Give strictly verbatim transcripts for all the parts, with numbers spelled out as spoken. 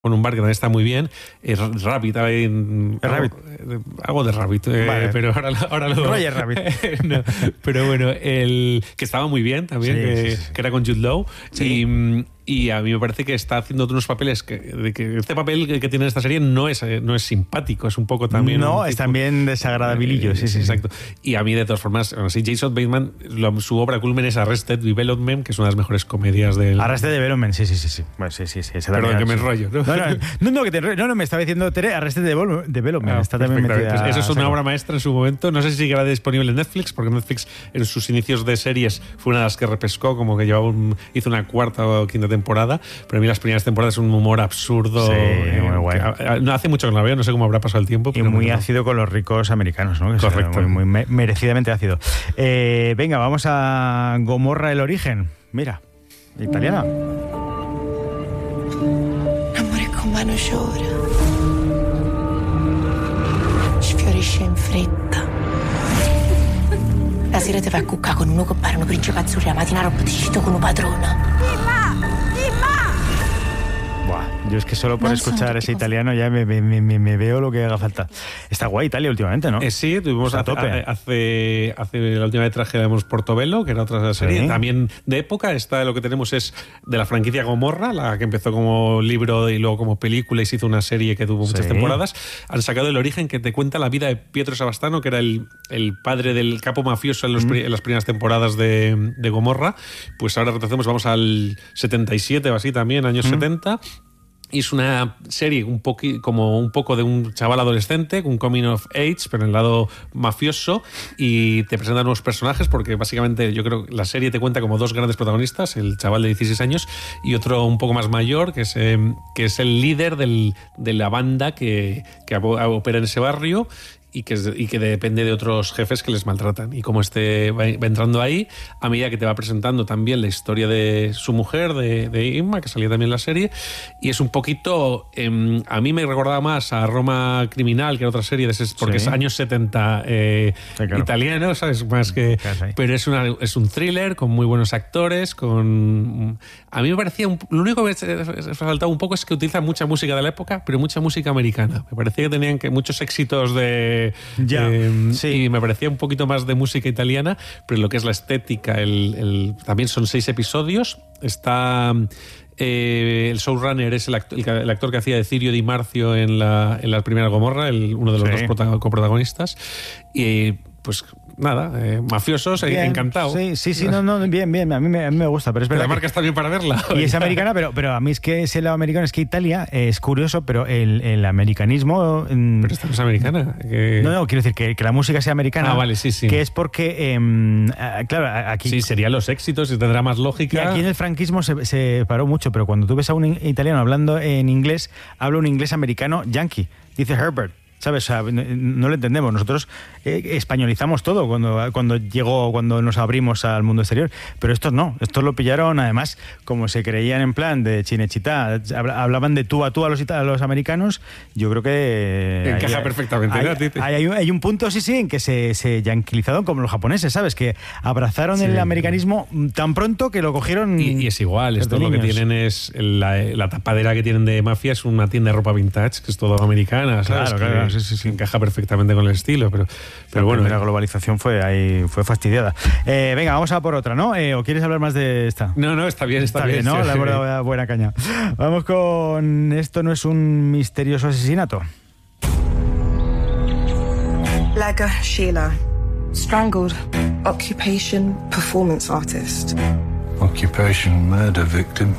con un bar que también está muy bien. Eh, Rabbit, eh, Rabbit. Eh, algo de Rabbit, eh, vale. pero ahora, ahora lo... Roger Rabbit. no, pero bueno, el que estaba muy bien también, Sí, que, sí, sí. que era con Jude Law. Sí. Y, y a mí me parece que está haciendo unos papeles que, de que este papel que, que tiene en esta serie no es, no es simpático, es un poco también... No, un es tipo, también desagradabilillo, eh, sí, sí, exacto. sí. Y a mí, de todas formas, bueno, sí, Jason Bateman, lo, su obra culmen es Arrested Development, que es una de las mejores comedias del... Arrested Development, sí, sí, sí, sí. Bueno, sí, sí, sí. Perdón, que me enrollo, ¿no? No, no, no, no, que te enrollo. No, no, me estaba diciendo Tere, Arrested Development. Ah, está también metida. Pues eso es una saco. obra maestra en su momento. No sé si seguirá disponible en Netflix, porque Netflix en sus inicios de series fue una de las que repescó, como que llevaba un, hizo una cuarta o quinta temporada, pero a mí las primeras temporadas es un humor absurdo. Sí, eh, muy guay. que, a, no hace mucho que no la veo, no sé cómo habrá pasado el tiempo. Y Pero muy bueno, ácido con los ricos americanos, ¿no? Que correcto. Muy, muy me- merecidamente ácido. Eh, venga, vamos a Gomorra, el origen. Mira, italiana. Amore con mano llora, sfiorisce in fretta. La sera te vai a cuccare con uno che pare un principe azzurro, la mattina roba ti cito con un padrona. Buah, yo es que solo por No, escuchar son ese tipos. italiano ya me, me, me, me veo lo que haga falta. Está guay Italia últimamente, ¿no? Eh, sí, tuvimos Está a hace, tope. hace, hace la última vez trajimos Portobello, que era otra serie Sí. también de época. Esta lo que tenemos es de la franquicia Gomorra, la que empezó como libro y luego como película y se hizo una serie que tuvo muchas Sí. temporadas. Han sacado El origen, que te cuenta la vida de Pietro Savastano, que era el, el padre del capo mafioso en, los, pri- en las primeras temporadas de, de Gomorra. Pues ahora retrocedemos, vamos al setenta y siete o así también, años setenta. Y es una serie un poqui, como un poco de un chaval adolescente, un coming of age, pero en el lado mafioso, y te presentan nuevos personajes, porque básicamente yo creo que la serie te cuenta como dos grandes protagonistas, el chaval de dieciséis años y otro un poco más mayor, que es, eh, que es el líder del, de la banda que, que opera en ese barrio, y que, y que depende de otros jefes que les maltratan. Y como este va, va entrando ahí, a medida que te va presentando también la historia de su mujer, de, de Inma, que salía también en la serie, y es un poquito... Eh, a mí me recordaba más a Roma Criminal, que era otra serie, de ese, porque Sí. es años setenta eh, Sí, claro. italiano, ¿sabes? Más que... Claro, sí. Pero es, una, es un thriller con muy buenos actores, con... A mí me parecía... Un, lo único que me faltaba un poco es que utiliza mucha música de la época, pero mucha música americana. Me parecía que tenían que muchos éxitos de... Ya, eh, sí. Y me parecía un poquito más de música italiana, pero lo que es la estética, el, el, también son seis episodios. Está... Eh, el showrunner es el actor, el actor que hacía de Cirio Di Marcio en la, en la primera Gomorra, el, uno de los Sí. dos prota- coprotagonistas. Y pues nada, eh, mafiosos, Bien, encantado. Sí, sí, sí, no, no, bien, bien, a mí me, a mí me gusta, pero es Pero verdad la que- marca está bien para verla. y es americana, pero, pero a mí es que ese lado americano, es que Italia eh, es curioso, pero el, el americanismo... mm, Pero esta no es americana. que- no, no, quiero decir que, que la música sea americana. Ah, vale, sí, sí. Que es porque, em, ah, claro, aquí... Sí, serían los éxitos y tendrá más Y lógica. aquí en el franquismo se, se paró mucho, pero cuando tú ves a un italiano hablando en inglés, habla un inglés americano yankee, dice Herbert. ¿Sabes? O sea, no, no lo entendemos. Nosotros eh, españolizamos todo cuando, cuando llegó, cuando nos abrimos al mundo exterior. Pero estos no. Estos lo pillaron, además, como se creían en plan de Chinechita, hablaban de tú a tú a los, ita- a los americanos. Yo creo que... Encaja hay- perfectamente, Hay, ¿no, Titi? hay, hay un, hay un punto, sí, sí, en que se, se yanquilizaron como los japoneses, ¿sabes? Que abrazaron Sí. el americanismo tan pronto que lo cogieron... Y, y es igual, esto desde lo que niños. tienen es la, la tapadera que tienen de mafia es una tienda de ropa vintage, que es todo americana, ¿sabes? Claro, Que- claro, sí, sí, sí. que encaja perfectamente con el estilo, pero, pero La bueno. primera globalización fue ahí, fue fastidiada. Eh, venga, vamos a por otra, ¿no? Eh, ¿O quieres hablar más de esta? No, no, está bien, está, Está bien, ¿no? sí. Le hemos dado buena- buena caña. Vamos con... Esto no es un misterioso asesinato. Laga Sheila. Strangled. Occupation performance artist. Occupation murder victim.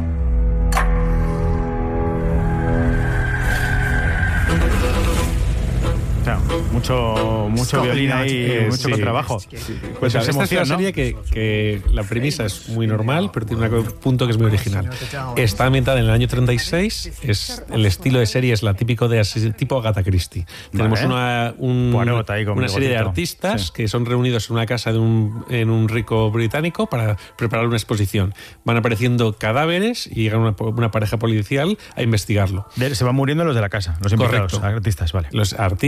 O sea, mucho, mucho violín ahí, Eh, mucho sí. contrabajo. Pues Eso es esta emoción, es una ¿no? serie que, que la premisa es muy normal, pero tiene un punto que es muy original. Está ambientada en el año treinta y seis, es, el estilo de serie es la típico de ases- tipo Agatha Christie. Tenemos Vale. una, un- Poirot ahí con una serie de bigotito. artistas Sí. que son reunidos en una casa de un, en un rico británico para preparar una exposición. Van apareciendo cadáveres y llega una, una pareja policial a investigarlo. De- se van muriendo los de la casa, los invitados, Correcto. artistas, vale. Los artistas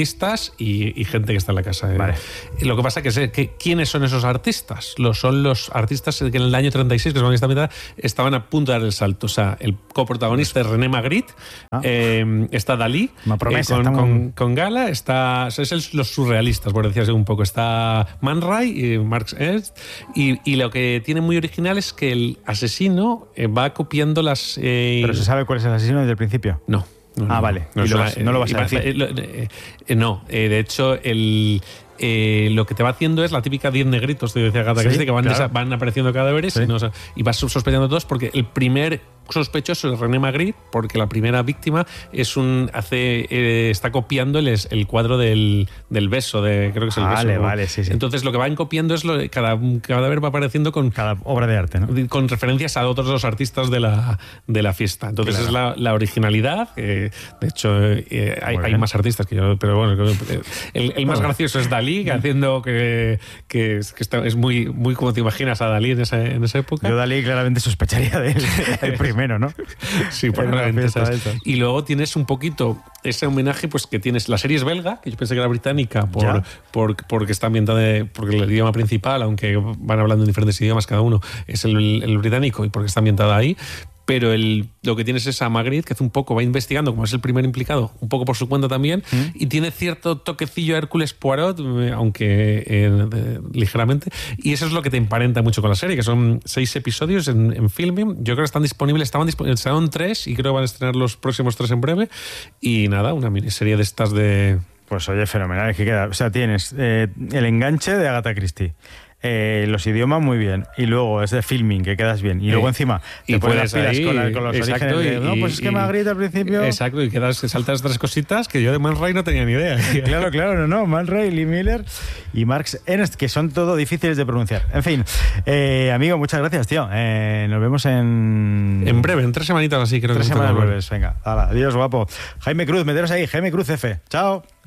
artistas y, y gente que está en la casa. Vale. Y lo que pasa que sé que quiénes son esos artistas. Los, son los artistas que en el año treinta y seis, que son esta mitad, estaban a punto de dar el salto. O sea, el coprotagonista es René Magritte, ah. eh, está Dalí, Una promesa, eh, con, estamos... con, con Gala, está, es el, los surrealistas, por decirse un poco. Está Man Ray y Marx Ernst. Y, y lo que tiene muy original es que el asesino eh, va copiando las... Eh, ¿Pero se sabe cuál es el asesino desde el principio? No. No, ah, no, vale. No, y no, lo vas, no lo vas a decir. Eh, eh, no, eh, de hecho, el... Eh, lo que te va haciendo es la típica diez negritos, te decía Agatha Christie, sí, que van, claro. desa- van apareciendo cadáveres sí. y, no, y vas sospechando todos porque el primer sospechoso es René Magritte, porque la primera víctima es un hace eh, está copiando el, el cuadro del, del beso, de creo que es el vale, beso. Vale, sí, sí. Entonces lo que van copiando es lo de cada cadáver va apareciendo con cada obra de arte, ¿no? Con referencias a otros dos artistas de la, de la fiesta. Entonces claro. es la, la originalidad. Eh, de hecho, eh, hay, hay más artistas que yo, pero bueno, el, el más gracioso es Dalí, haciendo que, que, que está, es muy, muy como te imaginas a Dalí en esa, en esa época. Yo Dalí claramente sospecharía de él, el primero, ¿no? Sí, probablemente. Y luego tienes un poquito ese homenaje, pues que tienes. La serie es belga, que yo pensé que era británica, por, por, porque está ambientada, de, porque el idioma principal, aunque van hablando en diferentes idiomas cada uno, es el, el británico y porque está ambientada ahí. Pero el, lo que tienes es a Magritte, que hace un poco, va investigando, como es el primer implicado, un poco por su cuenta también, ¿Mm? y tiene cierto toquecillo a Hércules Poirot, aunque eh, de, ligeramente, y eso es lo que te emparenta mucho con la serie, que son seis episodios en, en Filming. Yo creo que están disponibles, estaban disponibles, estaban tres, y creo que van a estrenar los próximos tres en breve, y nada, una miniserie de estas de... Pues oye, fenomenal, es que queda, o sea, tienes eh, el enganche de Agatha Christie. Eh, los idiomas muy bien y luego es de Filming que quedas bien y eh, luego encima te y pones las pilas ahí, con, la, con los exacto, orígenes de, no, pues y, es que Magritte al principio exacto y quedas saltas tres cositas que yo de Man Ray no tenía ni idea. claro, claro, no, no, Man Ray, Lee Miller y Marx Ernst, que son todo difíciles de pronunciar. En fin, eh, amigo, muchas gracias, tío. Eh, nos vemos en en breve, en tres semanitas así creo tres que semanas vuelves, venga, hala, adiós guapo. Jaime Cruz, meteros ahí, Jaime Cruz F, chao.